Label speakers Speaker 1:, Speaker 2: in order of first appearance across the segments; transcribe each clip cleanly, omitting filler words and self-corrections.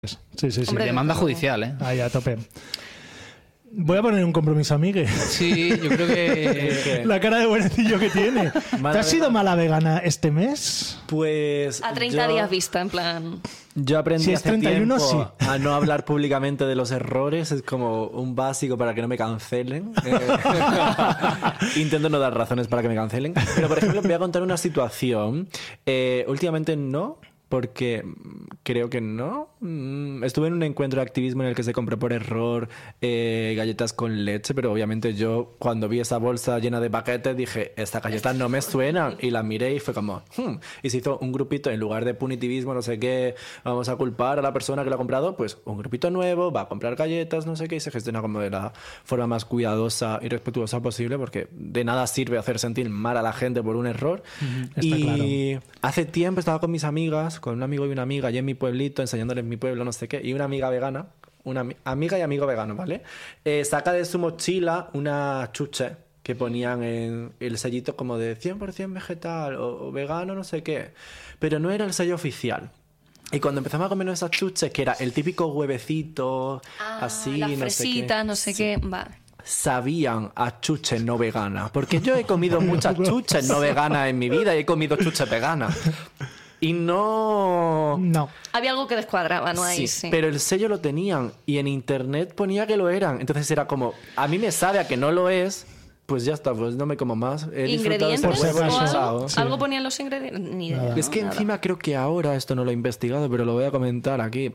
Speaker 1: Sí.
Speaker 2: Hombre, demanda judicial, ¿eh?
Speaker 1: Ahí, a tope. Voy a poner un compromiso, amigue.
Speaker 2: Sí, yo creo que...
Speaker 1: La cara de buenecillo que tiene. ¿Te has sido mala vegana este mes?
Speaker 3: Pues...
Speaker 4: A 30 días vista, en plan...
Speaker 3: Yo aprendí
Speaker 1: si es
Speaker 3: hace
Speaker 1: 31,
Speaker 3: tiempo
Speaker 1: sí.
Speaker 3: a no hablar públicamente de los errores. Es como un básico para que no me cancelen. Intento no dar razones para que me cancelen. Pero, por ejemplo, voy a contar una situación. Últimamente no, porque creo que no. Estuve en un encuentro de activismo en el que se compró por error galletas con leche, pero obviamente yo cuando vi esa bolsa llena de paquetes dije, estas galletas no me suenan, y las miré y fue como y se hizo un grupito, en lugar de punitivismo, no sé qué, vamos a culpar a la persona que lo ha comprado, pues un grupito nuevo va a comprar galletas, no sé qué, y se gestiona como de la forma más cuidadosa y respetuosa posible, porque de nada sirve hacer sentir mal a la gente por un error. Y claro, hace tiempo estaba con mis amigas, con un amigo y una amiga allí en mi pueblito, enseñándoles mi pueblo, no sé qué, y una amiga vegana, una amiga y amigo vegano, ¿vale? Saca de su mochila una chuche que ponían en el sellito como de 100% vegetal o vegano, no sé qué, pero no era el sello oficial. Y cuando empezamos a comernos esas chuches, que era el típico huevecito, así,
Speaker 4: las fresitas,
Speaker 3: no sé
Speaker 4: qué, va.
Speaker 3: Sabían a chuche no vegana, porque yo he comido muchas chuches no veganas en mi vida y he comido chuches veganas. Y no...
Speaker 4: Había algo que descuadraba, ¿no? Ahí, sí.
Speaker 3: Pero el sello lo tenían y en internet ponía que lo eran. Entonces era como, a mí me sabe a que no lo es, pues ya está, pues no me como más.
Speaker 4: ¿Ingredientes?
Speaker 3: ¿Algo?
Speaker 4: Sí. ¿Algo ponían los ingredientes? Ni idea.
Speaker 3: Es que encima creo que ahora, esto no lo he investigado, pero lo voy a comentar aquí.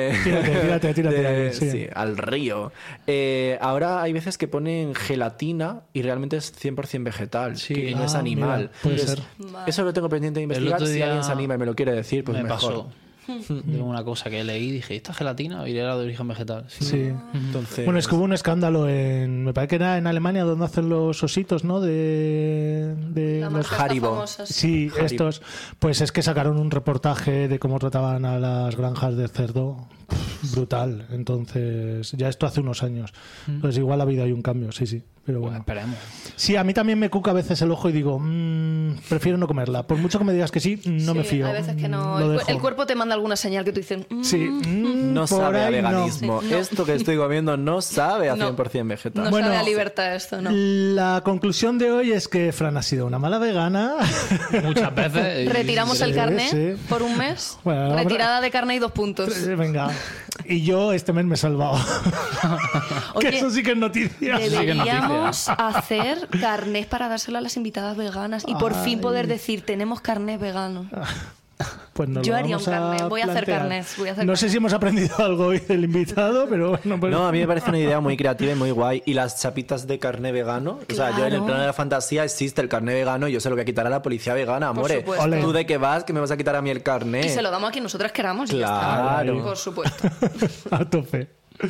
Speaker 1: Tírate.
Speaker 3: Sí, al río. Ahora hay veces que ponen gelatina y realmente es 100% vegetal, que no es animal.
Speaker 1: Mira, puede ser.
Speaker 3: Eso lo tengo pendiente de investigar. Si alguien se anima y me lo quiere decir, pues
Speaker 2: me
Speaker 3: mejor.
Speaker 2: Pasó de una cosa que leí y dije, ¿esta gelatina era de origen vegetal?
Speaker 1: Sí.
Speaker 3: Entonces...
Speaker 1: Bueno, es que hubo un escándalo me parece que era en Alemania, donde hacen los ositos, ¿no? De
Speaker 4: los
Speaker 3: Haribo.
Speaker 1: Sí, Haribo. Estos. Pues es que sacaron un reportaje de cómo trataban a las granjas de cerdo. Brutal. Entonces, ya esto hace unos años. Pues igual ha habido ahí un cambio, sí. Pero bueno.
Speaker 2: Esperemos.
Speaker 1: Sí, a mí también me cuca a veces el ojo y digo, prefiero no comerla. Por mucho que me digas que sí, no me fío.
Speaker 4: Hay veces que no. El cuerpo te manda alguna señal que tú dices,
Speaker 3: no sabe a veganismo.
Speaker 4: No.
Speaker 3: Esto que estoy comiendo no sabe a 100% vegetal.
Speaker 4: No sabe a libertad esto, ¿no?
Speaker 1: La conclusión de hoy es que Fran ha sido una mala vegana.
Speaker 2: Muchas veces.
Speaker 4: Retiramos el carné por un mes.
Speaker 1: Bueno,
Speaker 4: retirada de carné y 2 puntos.
Speaker 1: Venga. Y yo este mes me he salvado.
Speaker 4: Oye,
Speaker 1: que eso sí que es noticia.
Speaker 4: Deberíamos hacer carnés para dárselo a las invitadas veganas y por fin poder decir, tenemos carnés veganos.
Speaker 1: Pues no
Speaker 4: yo haría un carnet, voy a hacer carnés.
Speaker 1: No sé si hemos aprendido algo hoy del invitado, pero bueno. Pues...
Speaker 3: No, a mí me parece una idea muy creativa y muy guay. Y las chapitas de carné vegano, o sea, yo en el plano de la fantasía existe el carné vegano y yo se lo voy a quitar a la policía vegana, amore. ¿Tú de qué vas? Que me vas a quitar a mí el carné.
Speaker 4: Y se lo damos a quien nosotras queramos.
Speaker 3: Claro.
Speaker 4: Y ya está. Por supuesto.
Speaker 1: A tope.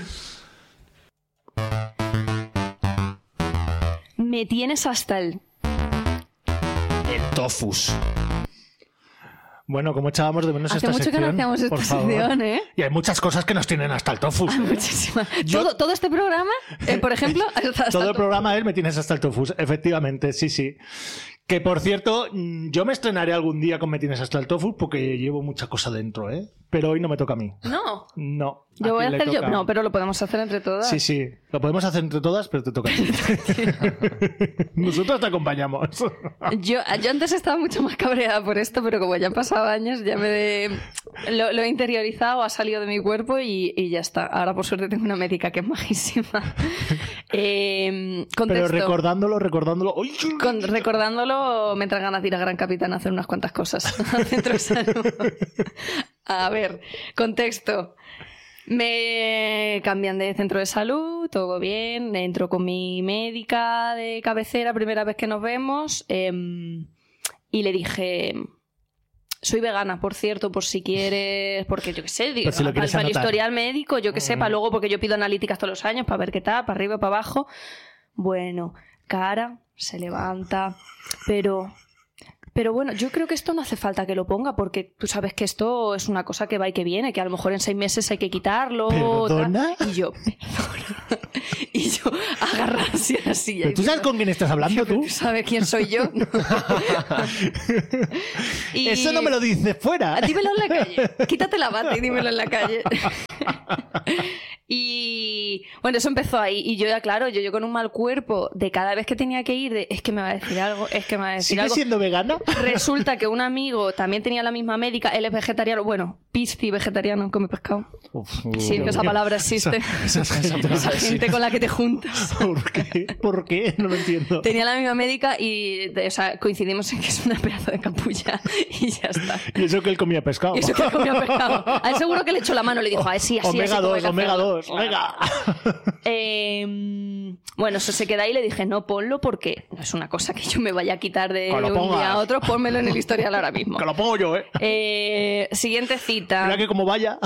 Speaker 4: Me tienes hasta el
Speaker 2: tofus.
Speaker 1: Bueno, como echábamos de menos
Speaker 4: Hace
Speaker 1: esta
Speaker 4: mucho
Speaker 1: sección,
Speaker 4: que no hacíamos esta sección, ¿eh?
Speaker 1: Y hay muchas cosas que nos tienen hasta el tofu.
Speaker 4: Muchísimas. Todo este programa, por ejemplo...
Speaker 1: Todo el programa es Me tienes hasta el tofu, efectivamente, sí. Que, por cierto, yo me estrenaré algún día con Me tienes hasta el tofu porque llevo mucha cosa dentro, ¿eh? Pero hoy no me toca a mí. No.
Speaker 4: Yo voy a hacer yo. No, pero lo podemos hacer entre todas.
Speaker 1: Sí. Lo podemos hacer entre todas, pero te toca a ti. Nosotros te acompañamos.
Speaker 4: Yo antes estaba mucho más cabreada por esto, pero como ya han pasado años, ya lo he interiorizado, ha salido de mi cuerpo y ya está. Ahora, por suerte, tengo una médica que es majísima.
Speaker 1: Pero recordándolo...
Speaker 4: Recordándolo, me entran ganas de ir a Gran Capitán a hacer unas cuantas cosas al centro de salud. A ver, contexto. Me cambian de centro de salud, todo bien, entro con mi médica de cabecera, primera vez que nos vemos, y le dije... Soy vegana, por cierto, por si quieres... Porque yo qué sé, digo,
Speaker 1: si
Speaker 4: para el historial médico, yo qué sé, para luego, porque yo pido analíticas todos los años para ver qué tal, para arriba, para abajo. Bueno, cara, se levanta, pero Pero bueno, yo creo que esto no hace falta que lo ponga, porque tú sabes que esto es una cosa que va y que viene, que a lo mejor en 6 meses hay que quitarlo.
Speaker 1: ¿Perdona?
Speaker 4: Y yo, perdona. Y yo agarrada así a la silla.
Speaker 1: ¿Pero tú sabes con quién estás hablando tú?
Speaker 4: ¿Tú sabes quién soy yo? Y...
Speaker 1: Eso no me lo dices fuera.
Speaker 4: Dímelo en la calle. Quítate la bata y dímelo en la calle. Y bueno, eso empezó ahí. Y yo ya, claro, yo con un mal cuerpo de cada vez que tenía que ir, es que me va a decir algo, es que me va a decir algo.
Speaker 1: ¿Sigues siendo vegana?
Speaker 4: Resulta que un amigo también tenía la misma médica, él es vegetariano, bueno, pisci vegetariano, come pescado. Sí, que esa palabra existe. Esa gente con la que te juntas.
Speaker 1: ¿Por qué? No lo entiendo.
Speaker 4: Tenía la misma médica y o sea, coincidimos en que es una pedazo de capulla y ya está.
Speaker 1: Y eso que él comía pescado.
Speaker 4: Y eso que él comía pescado. A él seguro que le echó la mano y le dijo, sí, así,
Speaker 1: Omega
Speaker 4: así
Speaker 1: 2, Omega 2, venga.
Speaker 4: Bueno, eso se queda ahí y le dije, no, ponlo porque no es una cosa que yo me vaya a quitar de un día a otro, pónmelo en el historial ahora mismo.
Speaker 1: Que lo pongo yo,
Speaker 4: Siguiente cita.
Speaker 1: Mira que como vaya.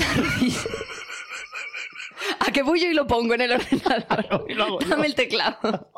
Speaker 4: ¿A qué voy yo y lo pongo en el ordenador? Dame el teclado.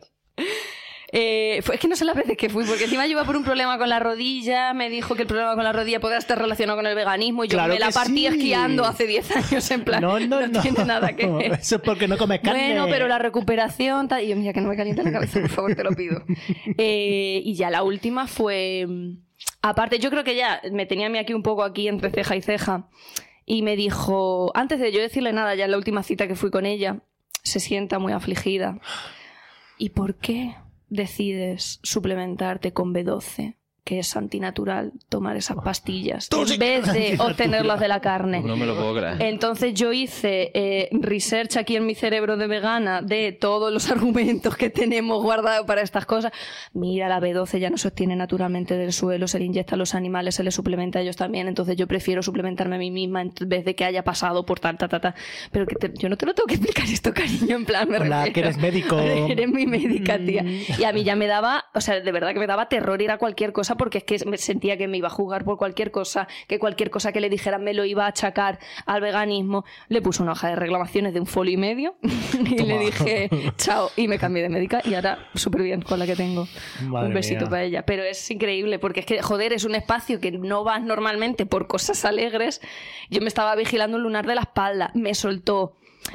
Speaker 4: Es que no sé las veces que fui, porque encima yo iba por un problema con la rodilla, me dijo que el problema con la rodilla podía estar relacionado con el veganismo y yo
Speaker 1: claro
Speaker 4: me la partí esquiando hace 10 años, en plan, no tiene nada que ver.
Speaker 1: Eso es porque no comes carne.
Speaker 4: Bueno, pero la recuperación... Y yo, mira, que no me caliente la cabeza, por favor, te lo pido. Y ya la última fue... Aparte, yo creo que ya me tenía a mí aquí un poco aquí entre ceja y ceja y me dijo, antes de yo decirle nada, ya en la última cita que fui con ella, se sienta muy afligida. ¿Y por qué decides suplementarte con B12, que es antinatural, tomar esas pastillas en vez de obtenerlas de la carne?
Speaker 2: No me lo puedo creer.
Speaker 4: Entonces yo hice research aquí en mi cerebro de vegana de todos los argumentos que tenemos guardados para estas cosas. Mira, la B12 ya no se obtiene naturalmente del suelo, se le inyecta a los animales, se les suplementa a ellos también, entonces yo prefiero suplementarme a mí misma en vez de que haya pasado por tal. Pero que yo no te lo tengo que explicar esto, cariño, en plan, me
Speaker 1: Hola,
Speaker 4: refiero.
Speaker 1: que eres médico.
Speaker 4: Eres mi médica, tía. Y a mí ya me daba, o sea, de verdad que me daba terror ir a cualquier cosa, porque es que me sentía que me iba a juzgar por cualquier cosa, que cualquier cosa que le dijeran me lo iba a achacar al veganismo. Le puse una hoja de reclamaciones de 1,5 folio y le dije chao, y me cambié de médica y ahora súper bien con la que tengo.
Speaker 1: Madre
Speaker 4: un besito
Speaker 1: mía.
Speaker 4: para ella. Pero es increíble porque es que, joder, es un espacio que no vas normalmente por cosas alegres. Yo me estaba vigilando el lunar de la espalda, me soltó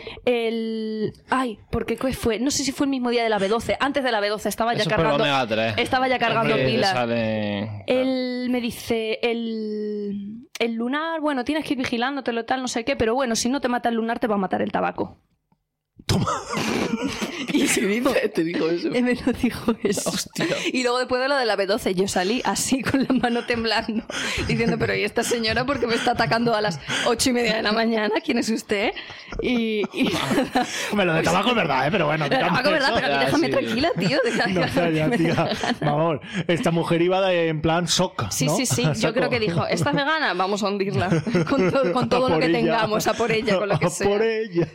Speaker 4: porque fue, no sé si fue el mismo día de la B12, antes de la B12 estaba ya cargando pilas. Él me dice el lunar, bueno, tienes que ir vigilándotelo, tal, no sé qué, pero bueno, si no te mata el lunar te va a matar el tabaco.
Speaker 1: Toma.
Speaker 2: ¿Y si te dijo eso?
Speaker 4: Me lo dijo eso.
Speaker 2: Hostia.
Speaker 4: Y luego después de lo de la B12 yo salí así con la mano temblando diciendo, pero ¿y esta señora por qué me está atacando a las 8:30 de la mañana? ¿Quién es usted? Y nada.
Speaker 1: Hombre, lo de tabaco es verdad, pero bueno.
Speaker 4: Lo de tabaco es verdad, pero a mí déjame
Speaker 2: sí.
Speaker 4: tranquila, tío.
Speaker 1: No, tía. Vamos, esta mujer iba en plan shock.
Speaker 4: Sí,
Speaker 1: ¿no?
Speaker 4: sí, sí. Yo
Speaker 1: Saco.
Speaker 4: creo que dijo, ¿esta es vegana? Vamos a hundirla. Con todo lo que tengamos, a por ella, con lo que sea.
Speaker 1: Por ella.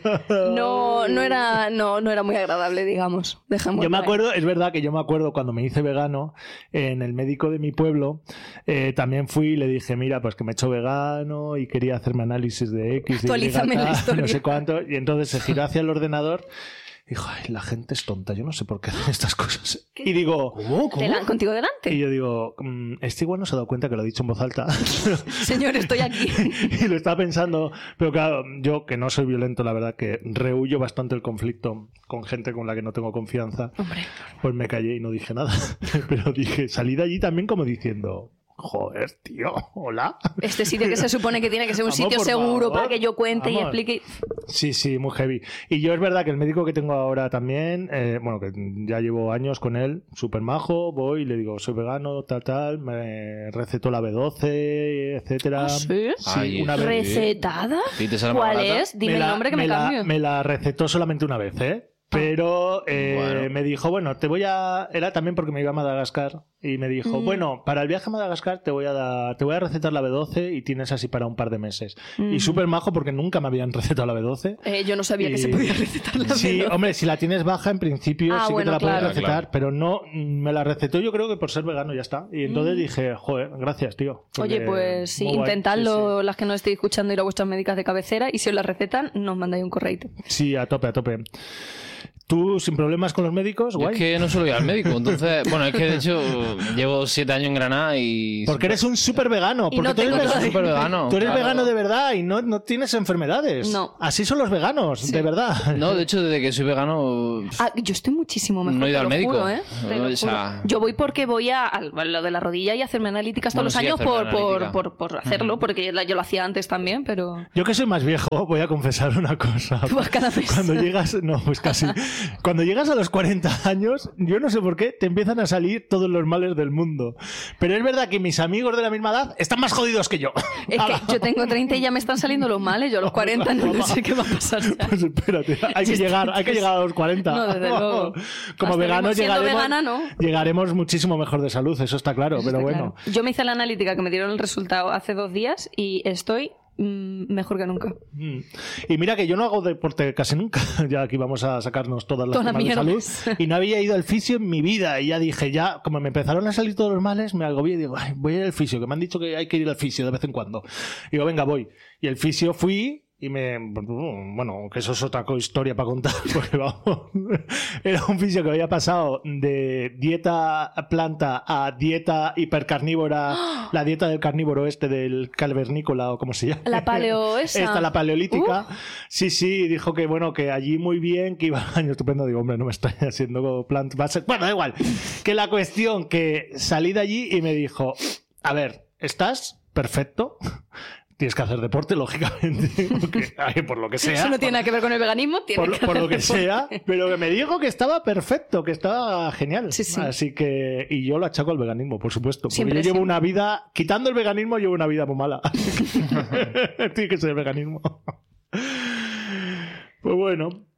Speaker 4: No era muy agradable, digamos. Dejémoslo
Speaker 1: Yo me
Speaker 4: ahí.
Speaker 1: acuerdo, es verdad que yo me acuerdo cuando me hice vegano, en el médico de mi pueblo, también fui y le dije, mira, pues que me he hecho vegano y quería hacerme análisis de X, de Y,
Speaker 4: Actualízame la historia.
Speaker 1: no sé cuánto, y entonces se giró hacia el ordenador y dijo, ay, la gente es tonta, yo no sé por qué hacen estas cosas.
Speaker 4: ¿Qué?
Speaker 1: Y digo, ¿cómo?
Speaker 4: ¿Contigo delante?
Speaker 1: Y yo digo, este igual no se ha dado cuenta que lo he dicho en voz alta.
Speaker 4: Señor, estoy aquí.
Speaker 1: Y lo estaba pensando, pero claro, yo que no soy violento, la verdad que rehuyo bastante el conflicto con gente con la que no tengo confianza.
Speaker 4: Hombre.
Speaker 1: Pues me callé y no dije nada. Pero dije, salí de allí también como diciendo, joder, tío, hola.
Speaker 4: Este sitio que se supone que tiene que ser un
Speaker 1: Vamos,
Speaker 4: sitio
Speaker 1: por
Speaker 4: seguro
Speaker 1: favor.
Speaker 4: para que yo cuente y
Speaker 1: Vamos.
Speaker 4: explique.
Speaker 1: Sí, muy heavy. Y yo es verdad que el médico que tengo ahora también, bueno, que ya llevo años con él, súper majo, voy y le digo, soy vegano, tal, me recetó la B12, etcétera.
Speaker 4: ¿Ah, sí?
Speaker 2: Ay,
Speaker 1: una vez.
Speaker 4: ¿Recetada?
Speaker 2: ¿Sí te sale más
Speaker 4: ¿Cuál
Speaker 2: barata?
Speaker 4: es? Dime el nombre que me cambio.
Speaker 1: Me la recetó solamente una vez, ¿eh? Pero
Speaker 2: Bueno.
Speaker 1: me dijo, bueno, era también porque me iba a Madagascar y me dijo, bueno, para el viaje a Madagascar te voy a recetar la B12 y tienes así para un par de meses. Y súper majo porque nunca me habían recetado la B12.
Speaker 4: Yo no sabía que se podía recetar la
Speaker 1: Sí,
Speaker 4: B12.
Speaker 1: hombre, si la tienes baja en principio sí que
Speaker 4: bueno,
Speaker 1: te la pueden
Speaker 4: claro.
Speaker 1: recetar,
Speaker 2: Claro.
Speaker 1: pero no, me la recetó yo creo que por ser vegano ya está. Y entonces dije, joder, gracias, tío.
Speaker 4: Oye,
Speaker 1: porque
Speaker 4: pues sí,
Speaker 1: muy guay.
Speaker 4: intentadlo, las que no estéis escuchando, ir a vuestras médicas de cabecera y si os la recetan, nos mandáis un correito.
Speaker 1: Sí, a tope. ¿Tú sin problemas con los médicos?
Speaker 2: Yo
Speaker 1: Guay.
Speaker 2: es que no suelo ir al médico, entonces... Bueno, es que de hecho llevo 7 años en Granada y...
Speaker 1: Porque eres un súper vegano.
Speaker 4: Y
Speaker 1: Porque
Speaker 4: no
Speaker 1: tú eres
Speaker 4: tengo
Speaker 1: vegano.
Speaker 2: súper vegano.
Speaker 1: Tú eres
Speaker 2: claro.
Speaker 1: vegano de verdad y no tienes enfermedades.
Speaker 4: No.
Speaker 1: Así son los veganos, de verdad.
Speaker 2: No, de hecho, desde que soy vegano...
Speaker 4: Yo estoy muchísimo mejor.
Speaker 2: No he ido
Speaker 4: te
Speaker 2: al
Speaker 4: lo
Speaker 2: médico.
Speaker 4: juro, ¿eh? Te lo
Speaker 2: O sea-
Speaker 4: juro. Yo voy porque voy a lo de la rodilla y hacerme analíticas todos
Speaker 2: Bueno,
Speaker 4: los
Speaker 2: sí,
Speaker 4: años
Speaker 2: hacerme analítica.
Speaker 4: por hacerlo, porque yo lo hacía antes también, pero.
Speaker 1: Yo que soy más viejo, voy a confesar una cosa.
Speaker 4: Tú vas cada vez.
Speaker 1: Cuando llegas, no, pues casi. Cuando llegas a los 40 años, yo no sé por qué, te empiezan a salir todos los males del mundo. Pero es verdad que mis amigos de la misma edad están más jodidos que yo.
Speaker 4: Es que yo tengo 30 y ya me están saliendo los males, yo a los 40 no sé qué va a pasar ya.
Speaker 1: Pues espérate, hay que llegar a los 40.
Speaker 4: No, desde luego.
Speaker 1: Como
Speaker 4: Hasta
Speaker 1: veganos
Speaker 4: siendo
Speaker 1: llegaremos,
Speaker 4: vegana, no.
Speaker 1: llegaremos muchísimo mejor de salud, eso está claro,
Speaker 4: Eso
Speaker 1: pero
Speaker 4: está
Speaker 1: bueno.
Speaker 4: claro. Yo me hice la analítica que me dieron el resultado hace 2 días y estoy mejor que nunca.
Speaker 1: Y mira que yo no hago deporte casi nunca, ya aquí vamos a sacarnos todas las
Speaker 4: Todas las
Speaker 1: temas de
Speaker 4: mierdas.
Speaker 1: salud, y no había ido al fisio en mi vida, y ya dije, ya, como me empezaron a salir todos los males, me agobié y digo, ay, voy a ir al fisio, que me han dicho que hay que ir al fisio de vez en cuando. Y digo, venga, voy. Y el fisio fui... Y bueno, que eso es otra historia para contar, porque vamos, era un fisio que había pasado de dieta planta a dieta hipercarnívora, la dieta del carnívoro del cavernícola o como se llama.
Speaker 4: La paleo esa.
Speaker 1: La paleolítica. Sí, dijo que bueno, que allí muy bien, que iba al año estupendo. Digo, hombre, no me estoy haciendo planta. Bueno, da igual. Que la cuestión que salí de allí y me dijo, a ver, estás perfecto. Tienes que hacer deporte, lógicamente, porque, por lo que sea.
Speaker 4: Eso no tiene nada que ver con el veganismo, tiene que
Speaker 1: por lo que
Speaker 4: hacer
Speaker 1: sea,
Speaker 4: deporte.
Speaker 1: pero que me dijo que estaba perfecto, que estaba genial.
Speaker 4: Sí, sí.
Speaker 1: Así que, y yo lo achaco al veganismo, por supuesto. Porque
Speaker 4: Siempre,
Speaker 1: yo llevo
Speaker 4: siempre.
Speaker 1: una vida, quitando el veganismo, llevo una vida muy mala. Tiene que ser el veganismo. Pues bueno.